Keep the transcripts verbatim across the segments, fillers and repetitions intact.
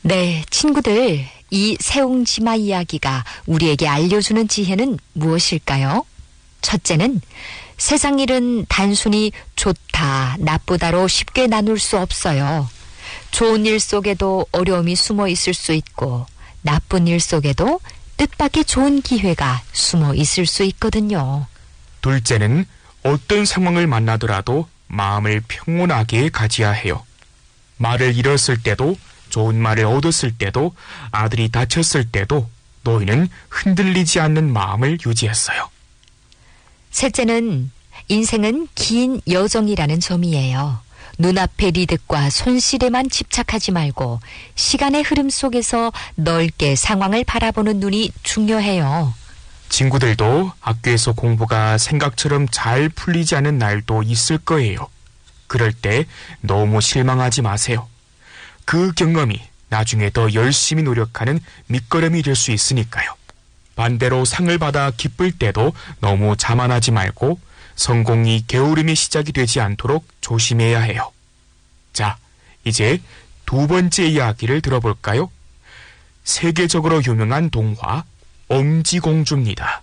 네, 친구들, 이 세옹지마 이야기가 우리에게 알려주는 지혜는 무엇일까요? 첫째는 세상 일은 단순히 좋다, 나쁘다로 쉽게 나눌 수 없어요. 좋은 일 속에도 어려움이 숨어 있을 수 있고 나쁜 일 속에도 뜻밖의 좋은 기회가 숨어 있을 수 있거든요. 둘째는 어떤 상황을 만나더라도 마음을 평온하게 가져야 해요. 말을 잃었을 때도, 좋은 말을 얻었을 때도, 아들이 다쳤을 때도 너희는 흔들리지 않는 마음을 유지했어요. 셋째는 인생은 긴 여정이라는 점이에요. 눈앞의 이득과 손실에만 집착하지 말고 시간의 흐름 속에서 넓게 상황을 바라보는 눈이 중요해요. 친구들도 학교에서 공부가 생각처럼 잘 풀리지 않은 날도 있을 거예요. 그럴 때 너무 실망하지 마세요. 그 경험이 나중에 더 열심히 노력하는 밑거름이 될 수 있으니까요. 반대로 상을 받아 기쁠 때도 너무 자만하지 말고 성공이 게으름의 시작이 되지 않도록 조심해야 해요. 자, 이제 두 번째 이야기를 들어볼까요? 세계적으로 유명한 동화 엄지공주입니다.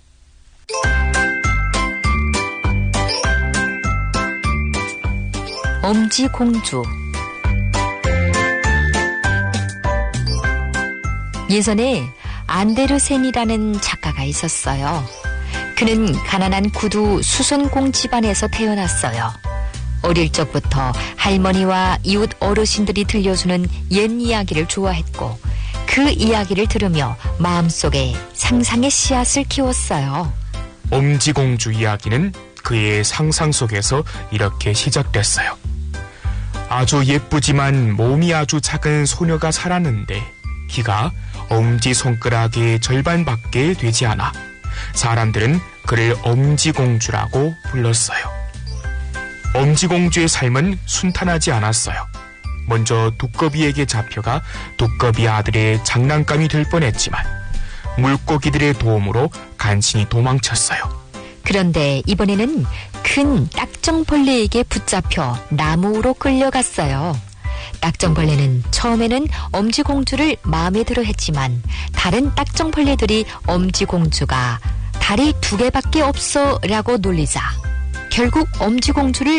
엄지공주. 예전에 안데르센이라는 작가가 있었어요. 그는 가난한 구두 수선공 집안에서 태어났어요. 어릴 적부터 할머니와 이웃 어르신들이 들려주는 옛 이야기를 좋아했고 그 이야기를 들으며 마음속에 상상의 씨앗을 키웠어요. 엄지공주 이야기는 그의 상상 속에서 이렇게 시작됐어요. 아주 예쁘지만 몸이 아주 작은 소녀가 살았는데 키가 엄지손가락의 절반밖에 되지 않아 사람들은 그를 엄지공주라고 불렀어요. 엄지공주의 삶은 순탄하지 않았어요. 먼저 두꺼비에게 잡혀가 두꺼비 아들의 장난감이 될 뻔했지만 물고기들의 도움으로 간신히 도망쳤어요. 그런데 이번에는 큰 딱정벌레에게 붙잡혀 나무로 끌려갔어요. 딱정벌레는 처음에는 엄지공주를 마음에 들어 했지만 다른 딱정벌레들이 엄지공주가 다리 두 개밖에 없어 라고 놀리자 결국 엄지공주를